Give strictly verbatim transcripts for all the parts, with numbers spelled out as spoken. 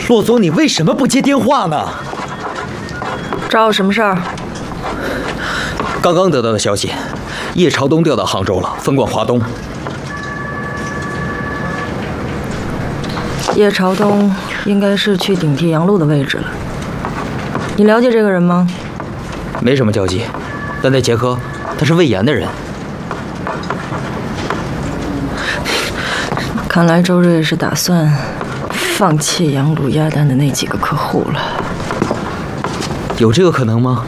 骆总，你为什么不接电话呢？ 找我什么事儿？ 刚刚得到的消息，叶朝东调到杭州了，分管华东。 叶朝东应该是去顶替杨璐的位置了。你了解这个人吗？ 没什么交集，但在捷科，他是魏延的人。 看来周瑞是打算放弃杨璐鸭蛋的那几个客户了。 有这个可能吗？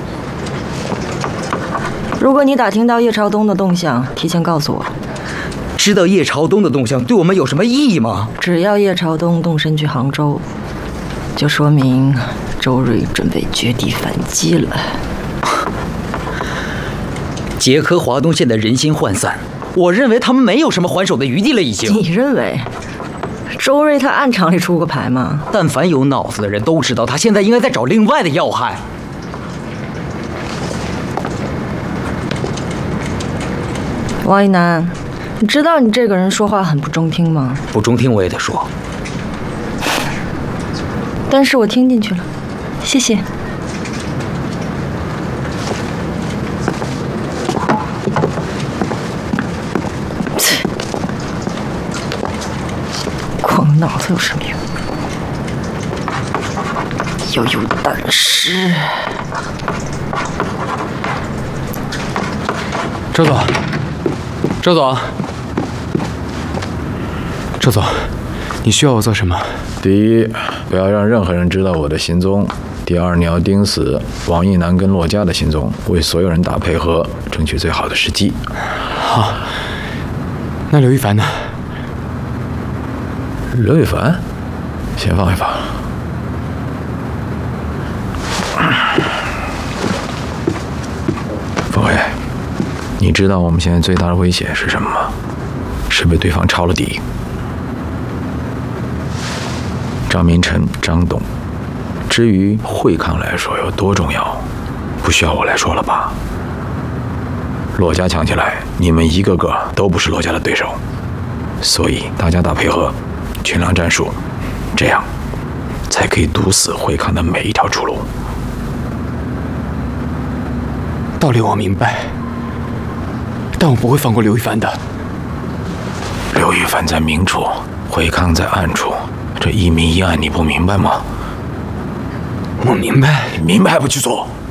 如果你打听到叶朝东的动向，提前告诉我。 知道叶朝东的动向对我们有什么意义吗？ 只要叶朝东动身去杭州，就说明周瑞准备绝地反击了。 捷科华东现在人心涣散，我认为他们没有什么还手的余地了，已经。 你认为周瑞他暗场里出过牌吗？ 但凡有脑子的人都知道，他现在应该在找另外的要害。 王一楠，你知道你这个人说话很不中听吗？ 不中听我也得说。 但是我听进去了，谢谢。光脑子有什么用？要有胆识。 周总，周总，周总，你需要我做什么？ 第一，不要让任何人知道我的行踪；第二，你要盯死王一楠跟骆家的行踪，为所有人打配合，争取最好的时机。 好。那刘一凡呢？ 刘一凡，先放一放。冯伟，你知道我们现在最大的威胁是什么吗？是被对方抄了底。张明晨、张董，至于惠康来说有多重要，不需要我来说了吧？骆家强起来，你们一个个都不是骆家的对手，所以大家打配合，群狼战术，这样才可以堵死惠康的每一条出路。 道理我明白，但我不会放过刘一凡的。 刘一凡在明处，惠康在暗处，这一明一暗，你不明白吗？ 我明白。 你明白还不去做？